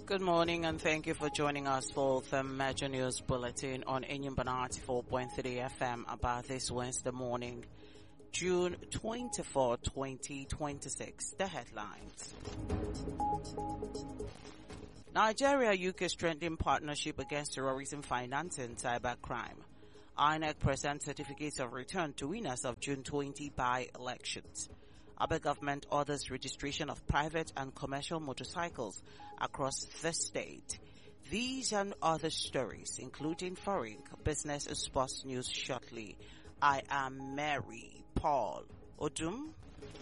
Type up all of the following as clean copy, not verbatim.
Good morning and thank you for joining us for the Major News Bulletin on Enyimba 94.3 FM about this Wednesday morning, June 24, 2026. The headlines. Nigeria-UK strengthening partnership against terrorism financing cybercrime. INEC presents certificates of return to winners of June 20 by-elections. Abe government orders registration of private and commercial motorcycles across the state. These and other stories, including foreign, business and sports news shortly. I am Mary Paul Odum.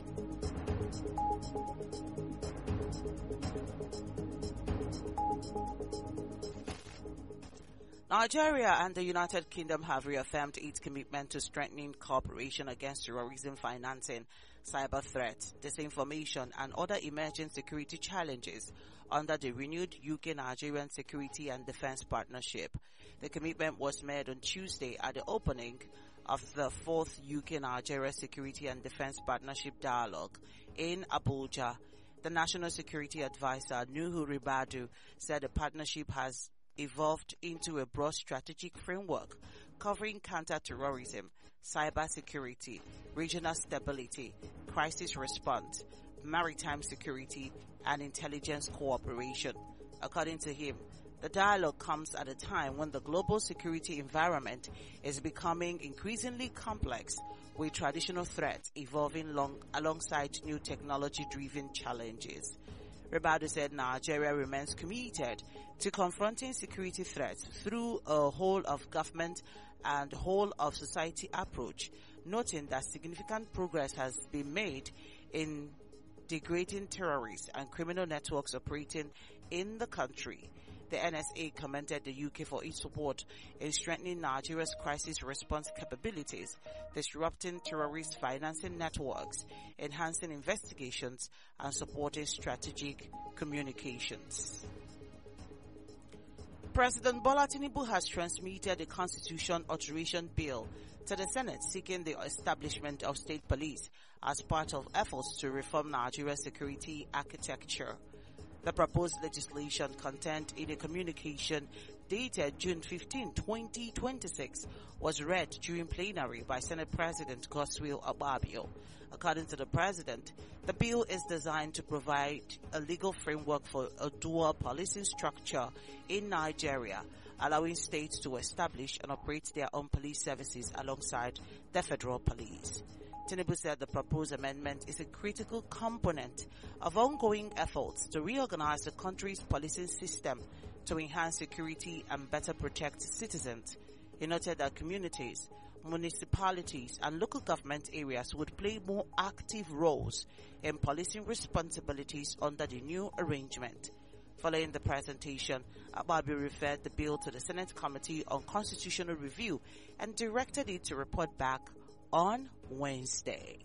Nigeria and the United Kingdom have reaffirmed its commitment to strengthening cooperation against terrorism financing, cyber threats, disinformation, and other emerging security challenges under the renewed UK-Nigerian Security and Defense Partnership. The commitment was made on Tuesday at the opening of the 4th UK-Nigeria Security and Defense Partnership Dialogue in Abuja. The National Security Advisor, Nuhu Ribadu, said the partnership has evolved into a broad strategic framework covering counter-terrorism, cybersecurity, regional stability, crisis response, maritime security, and intelligence cooperation. According to him, the dialogue comes at a time when the global security environment is becoming increasingly complex, with traditional threats evolving alongside new technology-driven challenges. Ribadu said Nigeria remains committed to confronting security threats through a whole-of-government and whole-of-society approach, noting that significant progress has been made in degrading terrorists and criminal networks operating in the country. The NSA commended the UK for its support in strengthening Nigeria's crisis response capabilities, disrupting terrorist financing networks, enhancing investigations, and supporting strategic communications. President Bola Tinubu has transmitted the Constitution Alteration Bill to the Senate, seeking the establishment of state police as part of efforts to reform Nigeria's security architecture. The proposed legislation, contained in a communication dated June 15, 2026, was read during plenary by Senate President Godswill Akpabio. According to the President, the bill is designed to provide a legal framework for a dual policing structure in Nigeria, allowing states to establish and operate their own police services alongside the federal police. Tinubu said the proposed amendment is a critical component of ongoing efforts to reorganize the country's policing system to enhance security and better protect citizens. He noted that communities, municipalities, and local government areas would play more active roles in policing responsibilities under the new arrangement. Following the presentation, Akpabio referred the bill to the Senate Committee on Constitutional Review and directed it to report back on Wednesday.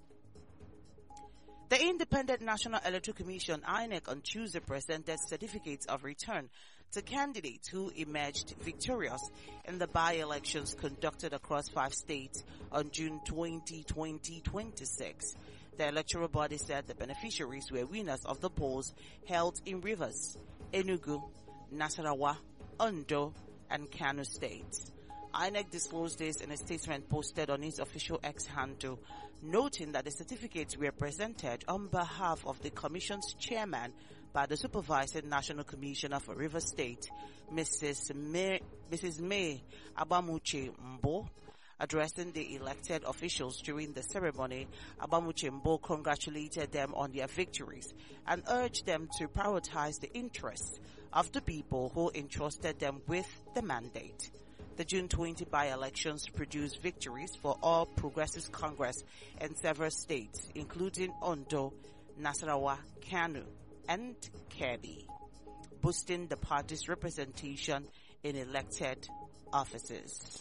The Independent National Electoral Commission, INEC, on Tuesday presented certificates of return to candidates who emerged victorious in the by-elections conducted across 5 states on June 20, 2026. The electoral body said the beneficiaries were winners of the polls held in Rivers, Enugu, Nasarawa, Ondo, and Kano states. INEC disclosed this in a statement posted on its official X handle, noting that the certificates were presented on behalf of the Commission's chairman by the Supervising National Commissioner for Rivers State, Mrs. May Abamuche Mbo. Addressing the elected officials during the ceremony, Abamuche Mbo congratulated them on their victories and urged them to prioritize the interests of the people who entrusted them with the mandate. The June 20 by-elections produced victories for All Progressives Congress in several states, including Ondo, Nasarawa, Kano, and Kebbi, boosting the party's representation in elected offices.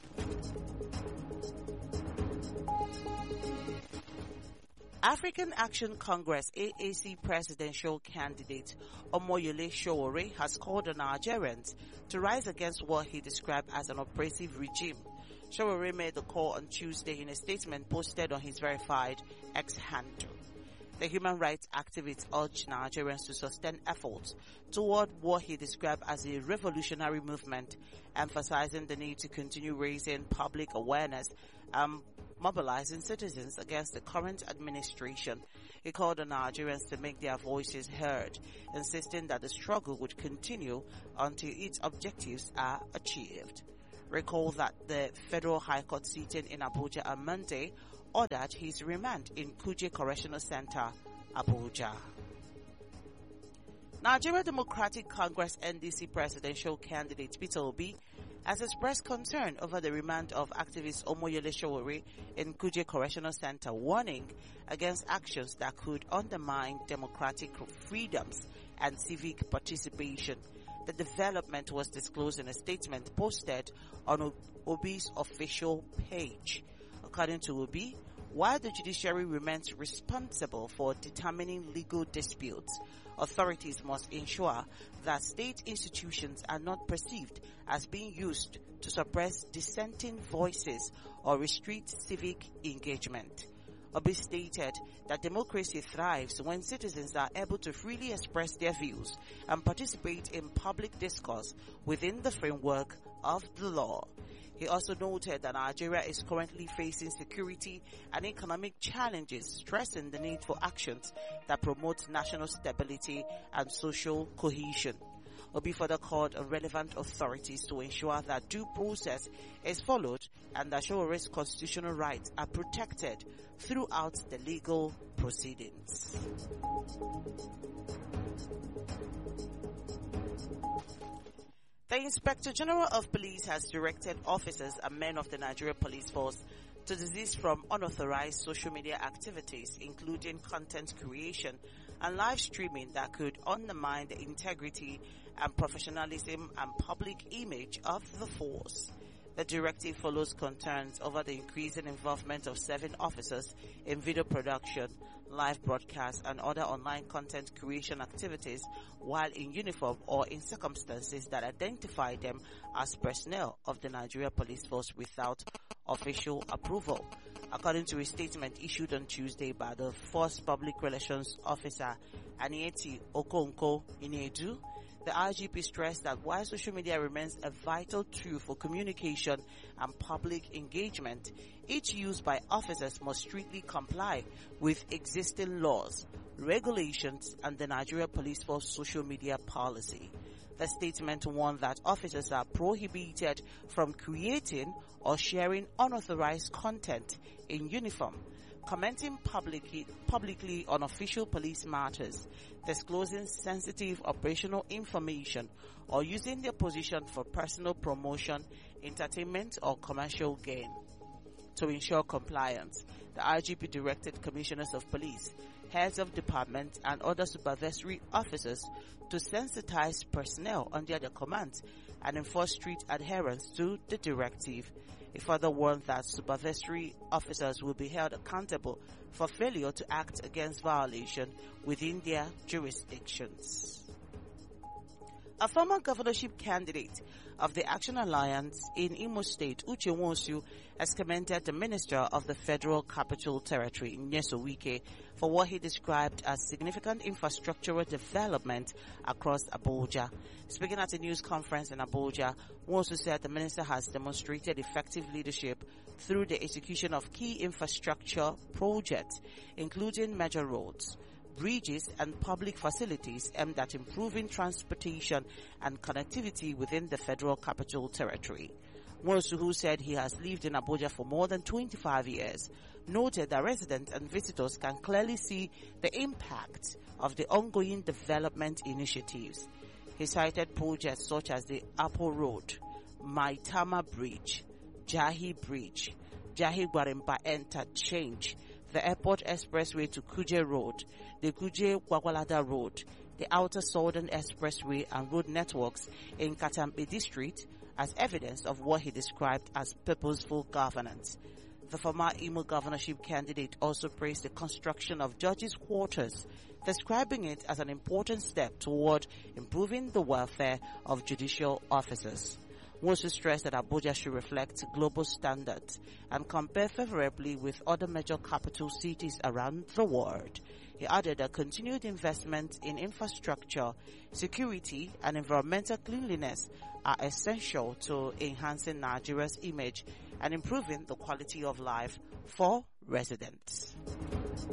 African Action Congress AAC presidential candidate Omoyele Sowore has called on Nigerians to rise against what he described as an oppressive regime. Sowore made the call on Tuesday in a statement posted on his verified X handle. The human rights activist urged Nigerians to sustain efforts toward what he described as a revolutionary movement, emphasizing the need to continue raising public awareness and mobilizing citizens against the current administration. He called on Nigerians to make their voices heard, insisting that the struggle would continue until its objectives are achieved. Recall that the Federal High Court sitting in Abuja on Monday ordered his remand in Kuje Correctional Center, Abuja. Nigeria Democratic Congress NDC presidential candidate Peter Obi has expressed concern over the remand of activist Omoyele Sowore in Kuje Correctional Center, warning against actions that could undermine democratic freedoms and civic participation. The development was disclosed in a statement posted on Obi's official page. According to Obi, while the judiciary remains responsible for determining legal disputes, authorities must ensure that state institutions are not perceived as being used to suppress dissenting voices or restrict civic engagement. Obi stated that democracy thrives when citizens are able to freely express their views and participate in public discourse within the framework of the law. He also noted that Nigeria is currently facing security and economic challenges, stressing the need for actions that promote national stability and social cohesion. Obi further called on relevant authorities to ensure that due process is followed and that Sowore's constitutional rights are protected throughout the legal proceedings. The Inspector General of Police has directed officers and men of the Nigeria Police Force to desist from unauthorized social media activities, including content creation and live streaming that could undermine the integrity and professionalism and public image of the force. The directive follows concerns over the increasing involvement of 7 officers in video production, live broadcasts, and other online content creation activities while in uniform or in circumstances that identify them as personnel of the Nigeria Police Force without official approval. According to a statement issued on Tuesday by the Force Public Relations Officer Anieti Okonko Inedu, the IGP stressed that while social media remains a vital tool for communication and public engagement, its use by officers must strictly comply with existing laws, regulations, and the Nigeria Police Force social media policy. The statement warned that officers are prohibited from creating or sharing unauthorized content in uniform, commenting publicly on official police matters, disclosing sensitive operational information, or using their position for personal promotion, entertainment, or commercial gain. To ensure compliance, the IGP directed commissioners of police, heads of department, and other supervisory officers to sensitize personnel under their commands and enforce strict adherence to the directive. He further warned that supervisory officers will be held accountable for failure to act against violation within their jurisdictions. A former governorship candidate of the Action Alliance in Imo State, Uche Nwosu, has commended the Minister of the Federal Capital Territory, Nyeso Wike, for what he described as significant infrastructural development across Abuja. Speaking at a news conference in Abuja, Nwosu said the minister has demonstrated effective leadership through the execution of key infrastructure projects, including major roads, bridges, and public facilities aimed at improving transportation and connectivity within the Federal Capital Territory. Nwosu, who said he has lived in Abuja for more than 25 years, noted that residents and visitors can clearly see the impact of the ongoing development initiatives. He cited projects such as the Apple Road, Maitama Bridge, Jahi Bridge, Jahi Gwarimpa Interchange, the Airport Expressway to Kuje Road, the Kuje Gwagwalada Road, the Outer Southern Expressway and road networks in Katampe District as evidence of what he described as purposeful governance. The former Imo governorship candidate also praised the construction of judges' quarters, describing it as an important step toward improving the welfare of judicial officers. Musu stressed that Abuja should reflect global standards and compare favorably with other major capital cities around the world. He added that continued investment in infrastructure, security, and environmental cleanliness are essential to enhancing Nigeria's image and improving the quality of life for residents.